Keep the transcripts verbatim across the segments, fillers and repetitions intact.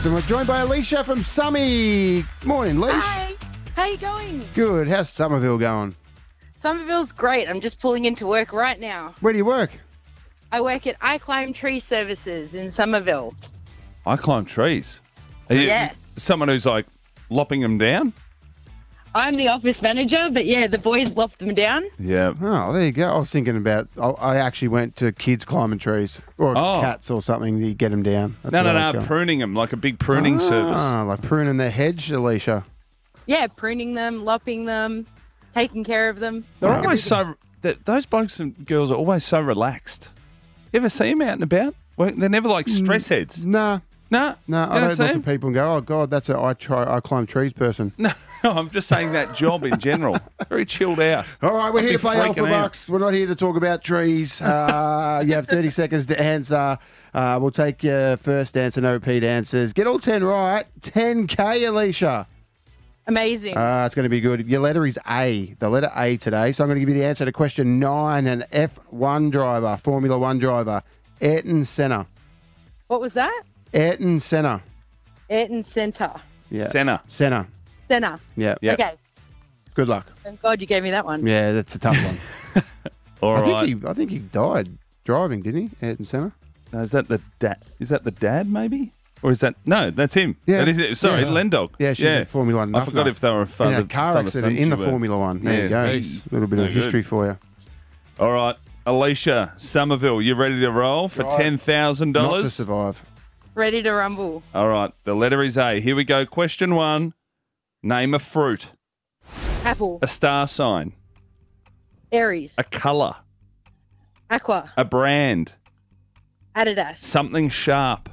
Fox, and we're joined by Alicia from Summy. Morning, Leash. Hi. How you going? Good. How's Somerville going? Somerville's great. I'm just pulling into work right now. Where do you work? I work at I Climb Tree Services in Somerville. I climb trees. Are you Yeah. someone who's like lopping them down? I'm the office manager, but yeah, the boys lopped them down. Yeah. Oh, there you go. I was thinking about, I I actually went to kids climbing trees or Oh. cats or something to get them down. That's No, no, where I was no. going. Pruning them like a big pruning service. Ah, like pruning their hedge, Alicia. Yeah, pruning them, lopping them, taking care of them. They're always so. That those blokes and girls are always so relaxed. You ever see them out and about? Well, they're never like stress heads. Nah, No, no, you I don't see look them? at people and go, oh, God, that's a I, try, I climb trees person. No, I'm just saying that job in general. Very chilled out. All right, we're I'd here be to play freaking Alpha out. Bucks. We're not here to talk about trees. Uh, you have thirty seconds to answer. Uh, we'll take your first answer, no repeat answers. Get all ten right. ten K, Alicia. Amazing. Uh, it's going to be good. Your letter is A, the letter A today. So I'm going to give you the answer to question nine. An F one driver, Formula One driver, Ayrton Senna. what was that? Ayrton Senna. Ayrton Centre. Yeah. Senna. Senna. Senna. Yeah. Yeah. Okay. Good luck. Thank God you gave me that one. Yeah, that's a tough one. All I right. think he, I think he died driving, didn't he, Ayrton Senna? No, is that the dad? Is that the dad? Maybe, or is that no? That's him. Yeah. That is it. Sorry, Yeah. Lendog. Yeah, she's in Formula One. I forgot if they were a father. in a car father accident son in the she were. Formula One. There Yeah, you go. geez. A little bit No of good. history for you. All right, Alicia Somerville, you ready to roll for Right. ten thousand Not to dollars? survive. Ready to rumble. All right, the letter is A. Here we go. Question one: name a fruit, Apple. a star sign, Aries. a colour, Aqua. a brand, Adidas. something sharp,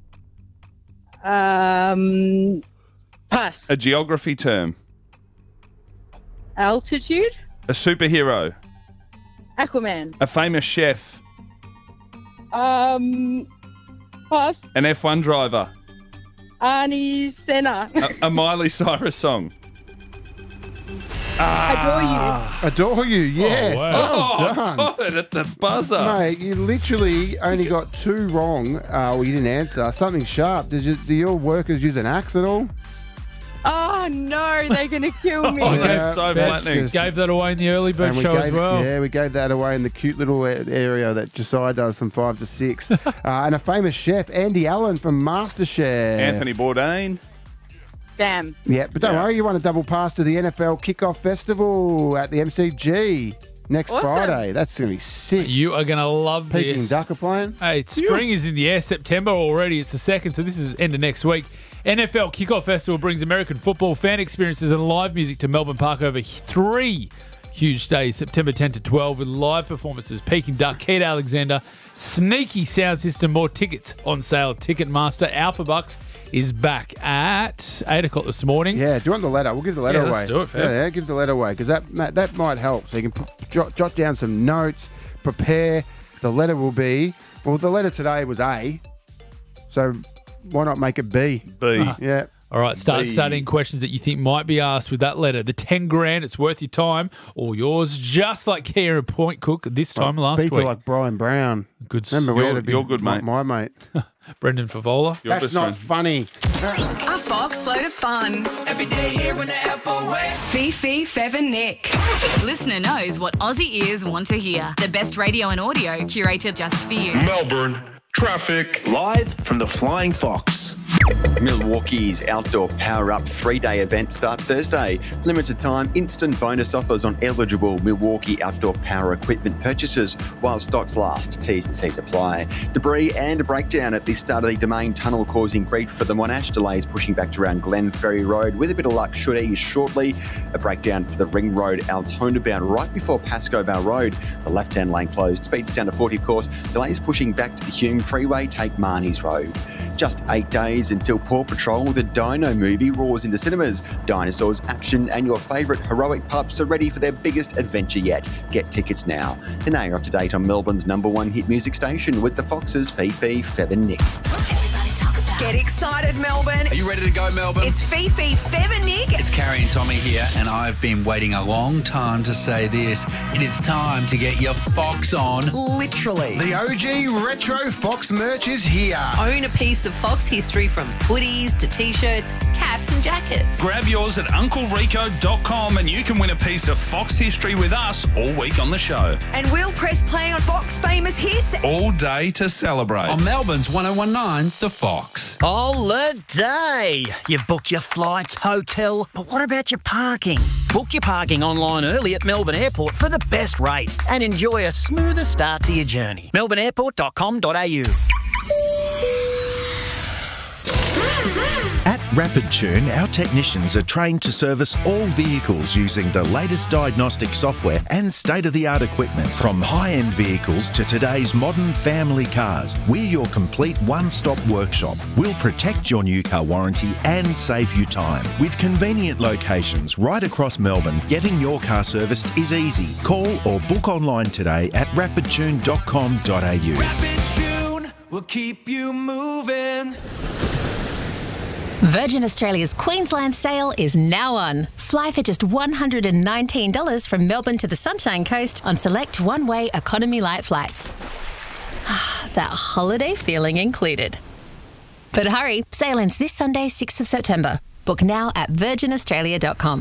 Um, pass. a geography term, Altitude. a superhero, Aquaman. a famous chef, Um, pass. an F one driver, Arnie Senna. a, a Miley Cyrus song. Adore you. Adore you, yes. wow. Well done. got it at the buzzer. Mate, you literally only got two wrong. Uh, well, you didn't answer. Something sharp. Did you, do your workers use an axe at all? Oh no, they're gonna kill me. Oh, Okay, Yeah, so that's flattening. just- Gave that away in the early bird And we show gave, as well. Yeah, we gave that away in the cute little a- area that Josiah does from five to six. uh, and a famous chef, Andy Allen from MasterChef. Anthony Bourdain. Damn. Yeah, but don't Yeah. worry, you won a double pass to the N F L Kickoff Festival at the M C G next Awesome. Friday. That's going to be sick. You are going to love Peking this. Duck are playing. Hey, spring is in the air. September already. It's the second, so this is end of next week. N F L Kickoff Festival brings American football, fan experiences, and live music to Melbourne Park over three huge days, September tenth to twelve, with live performances. Peking Duck, Keith Alexander, sneaky sound system, more tickets on sale. Ticketmaster. Alpha Bucks is back at eight o'clock this morning. Yeah, do you want the letter? We'll give the letter Yeah, away. let's do it, Fab. Yeah, yeah, give the letter away because that that that might help. So you can p- jot, jot down some notes, prepare. The letter will be well. The letter today was A, so why not make it B? B. Yeah. All right, start B. studying questions that you think might be asked with that letter. The ten grand, it's worth your time, all yours, just like Kia and Point Cook this time last People week. like Brian Brown. Good s- Remember, we You're- had a big, you're good, my, mate. My mate. Brendan Favola. Your That's best not friend. funny. A Fox load of fun. Every day here in the F O S. Fifi, Fev and Nick. Listener knows what Aussie ears want to hear. The best radio and audio curated just for you. Melbourne traffic. Live from the Flying Fox. Milwaukee's Outdoor Power Up three-day event starts Thursday. Limited time instant bonus offers on eligible Milwaukee Outdoor Power equipment purchases while stocks last. T's and C's apply. Debris and a breakdown at the start of the Domain Tunnel causing grief for the Monash. Delays pushing back to around Glen Ferry Road. With a bit of luck, should ease shortly. A breakdown for the Ring Road Altona bound right before Pascoe Vale Road. The left-hand lane closed. Speeds down to forty, of course. Delays pushing back to the Hume Freeway. Take Marnie's Road. Just eight days until Paw Patrol, the Dino movie, roars into cinemas. Dinosaurs, action, and your favourite heroic pups are ready for their biggest adventure yet. Get tickets now. And now you're up to date on Melbourne's number one hit music station with the Foxes, Fifi, Fev and Nick. Everybody talk about Get excited, Melbourne. Are you ready to go, Melbourne? It's Fifi, Fev and Nick. It's Carrie and Tommy here, and I've been waiting a long time to say this. It is time to get your Fox on. Literally. The O G Retro Fox merch is here. Own a piece of Fox history from hoodies to t-shirts, caps and jackets. Grab yours at uncle rico dot com and you can win a piece of Fox history with us all week on the show. And we'll press play on Fox famous hits. All day to celebrate. On Melbourne's one oh one nine, The Fox. Holiday. You've booked your flights, hotel, but what about your parking? Book your parking online early at Melbourne Airport for the best rates and enjoy a smoother start to your journey. melbourne airport dot com dot a u. At Rapid Tune, our technicians are trained to service all vehicles using the latest diagnostic software and state-of-the-art equipment. From high-end vehicles to today's modern family cars, we're your complete one-stop workshop. We'll protect your new car warranty and save you time. With convenient locations right across Melbourne, getting your car serviced is easy. Call or book online today at rapid tune dot com dot a u. Rapid Tune will keep you moving. Virgin Australia's Queensland sale is now on. Fly for just one hundred nineteen dollars from Melbourne to the Sunshine Coast on select one-way economy light flights. That holiday feeling included. But hurry, sale ends this Sunday, sixth of September. Book now at virgin australia dot com.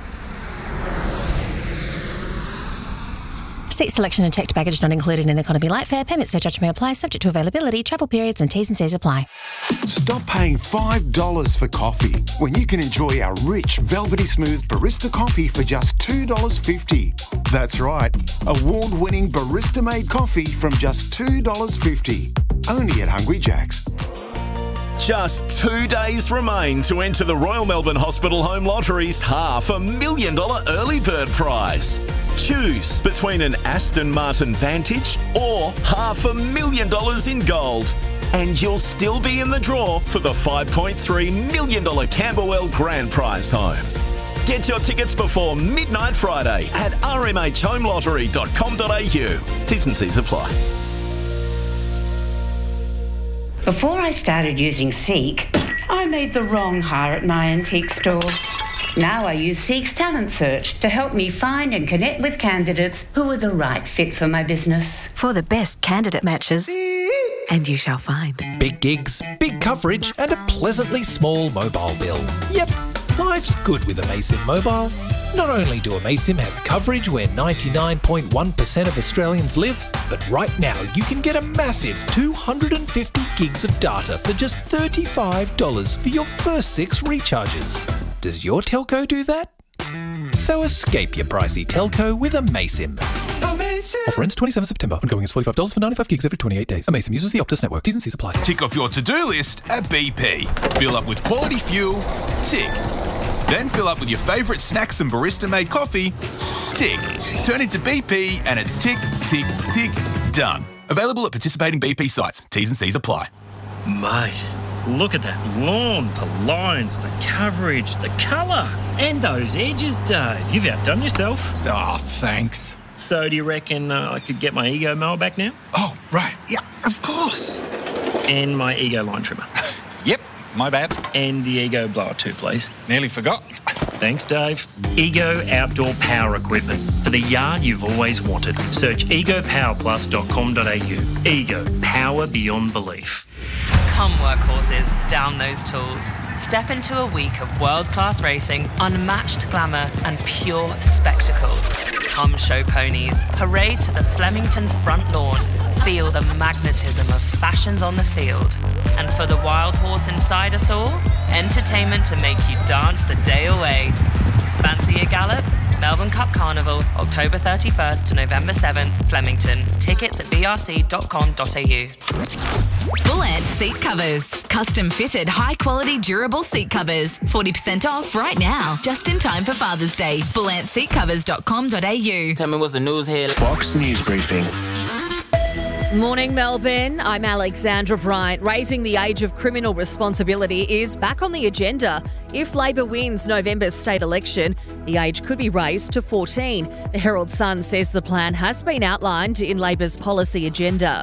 Seat selection and checked baggage not included in economy light fare. Payment surcharge may apply, subject to availability, travel periods and T's and C's apply. Stop paying five dollars for coffee when you can enjoy our rich, velvety smooth barista coffee for just two dollars fifty. That's right, award-winning barista-made coffee from just two dollars fifty. Only at Hungry Jack's. Just two days remain to enter the Royal Melbourne Hospital Home Lottery's half a million dollar early bird prize. Choose between an Aston Martin Vantage or half a million dollars in gold. And you'll still be in the draw for the five point three million dollars Camberwell Grand Prize home. Get your tickets before midnight Friday at r m h home lottery dot com dot a u. T's and C's apply. Before I started using Seek, I made the wrong hire at my antique store. Now I use Seek's Talent Search to help me find and connect with candidates who are the right fit for my business. For the best candidate matches. And you shall find. Big gigs, big coverage, and a pleasantly small mobile bill. Yep, life's good with Amaysim Mobile. Not only do Amaysim have coverage where ninety-nine point one percent of Australians live, but right now you can get a massive two hundred fifty gigs of data for just thirty-five dollars for your first six recharges. Does your telco do that? So escape your pricey telco with Amaysim. Offer ends twenty-seventh of September. Ongoing is forty-five dollars for ninety-five gigs every twenty-eight days. Amaysim uses the Optus network. T's and C's apply. Tick off your to-do list at B P. Fill up with quality fuel. Tick. Then fill up with your favourite snacks and barista-made coffee. Tick. Turn into B P and it's tick, tick, tick, done. Available at participating B P sites. T's and C's apply. Mate, look at that lawn, the lines, the coverage, the colour, and those edges, Dave. You've outdone yourself. Oh, thanks. So do you reckon uh, I could get my Ego mower back now? Oh, right. Yeah, of course. And my Ego line trimmer. Yep, my bad. And the Ego blower too, please. Nearly forgot. Thanks, Dave. Ego Outdoor Power Equipment. For the yard you've always wanted. Search ego power plus dot com dot a u. Ego. Power beyond belief. Come workhorses, down those tools. Step into a week of world-class racing, unmatched glamour and pure spectacle. Come show ponies, parade to the Flemington front lawn, feel the magnetism of fashions on the field. And for the wild horse inside us all, entertainment to make you dance the day away. Fancy a gallop? Melbourne Cup Carnival, October thirty-first to November seventh, Flemington. Tickets at b r c dot com dot a u. Bullet Seat Covers. Custom fitted, high quality, durable seat covers. forty percent off right now. Just in time for Father's Day. bullet seat covers dot com dot a u. Tell me what's the news here. Fox News Briefing. Morning, Melbourne. I'm Alexandra Bryant. Raising the age of criminal responsibility is back on the agenda. If Labor wins November's state election, the age could be raised to fourteen. The Herald Sun says the plan has been outlined in Labor's policy agenda.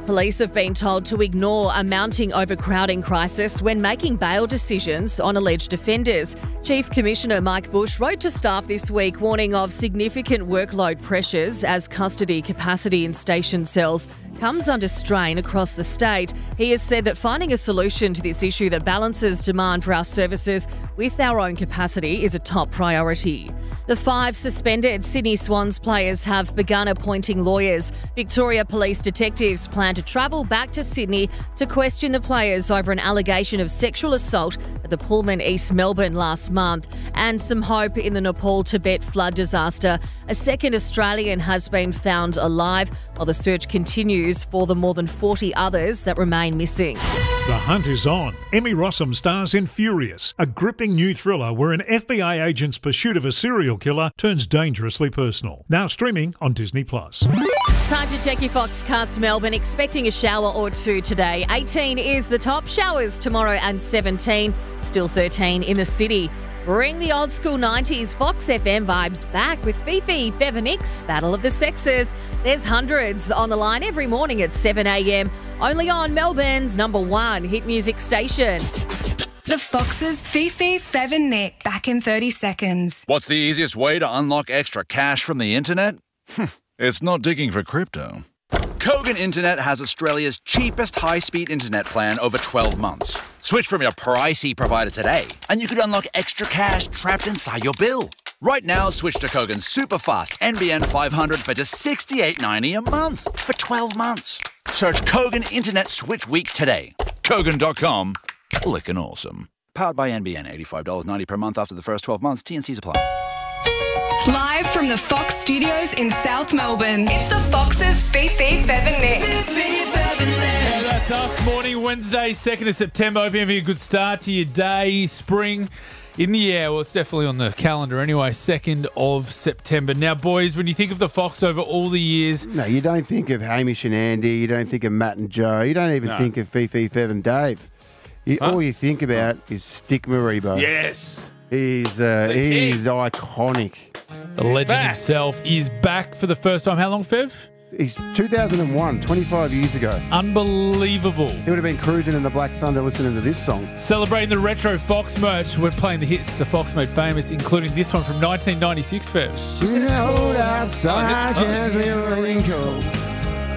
Police have been told to ignore a mounting overcrowding crisis when making bail decisions on alleged offenders. Chief Commissioner Mike Bush wrote to staff this week warning of significant workload pressures as custody capacity in station cells comes under strain across the state. He has said that finding a solution to this issue that balances demand for our services with our own capacity is a top priority. The five suspended Sydney Swans players have begun appointing lawyers. Victoria Police detectives plan to travel back to Sydney to question the players over an allegation of sexual assault at the Pullman East Melbourne last month. And some hope in the Nepal-Tibet flood disaster. A second Australian has been found alive while the search continues for the more than forty others that remain missing. The hunt is on. Emmy Rossum stars in Furious, a gripping new thriller where an F B I agent's pursuit of a serial killer turns dangerously personal. Now streaming on Disney Plus. Time to check your Foxcast Melbourne. Expecting a shower or two today. eighteen is the top. Showers tomorrow and seventeen. Still thirteen in the city. Bring the old school nineties Fox F M vibes back with Fifi, Fev and Nix, Battle of the Sexes. There's hundreds on the line every morning at seven a.m. Only on Melbourne's number one hit music station. The Foxes, Fifi, Fev and Nick, back in thirty seconds. What's the easiest way to unlock extra cash from the internet? It's not digging for crypto. Kogan Internet has Australia's cheapest high-speed internet plan over twelve months. Switch from your pricey provider today, and you could unlock extra cash trapped inside your bill. Right now, switch to Kogan's super-fast N B N five hundred for just sixty-eight ninety a month for twelve months. Search Kogan Internet Switch Week today. Kogan dot com. Lickin' awesome. Powered by N B N, eighty-five dollars ninety per month after the first twelve months. T and C's apply. Live from the Fox Studios in South Melbourne, it's the Foxes, Fifi, Fev and Nick. Yeah, that's us. Morning, Wednesday, second of September. Hope you're having a good start to your day. Spring in the air. Well, it's definitely on the calendar anyway, second of September. Now, boys, when you think of the Fox over all the years... No, you don't think of Hamish and Andy. You don't think of Matt and Joe. You don't even No. think of Fifi, Fev and Dave. You, Huh? All you think about is Stick Maribo. Yes. He's, uh, The he's king. iconic. The legend himself is back for the first time. How long, Fev? He's two thousand one, twenty-five years ago. Unbelievable. He would have been cruising in the Black Thunder listening to this song. Celebrating the retro Fox merch, we're playing the hits the Fox made famous, including this one from nineteen ninety-six, Fev. Hold outside, just a raincoat.